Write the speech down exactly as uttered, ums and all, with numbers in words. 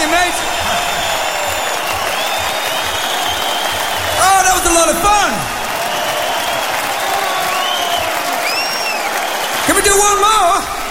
you, mate. Oh, that was a lot of fun. Can we do one more?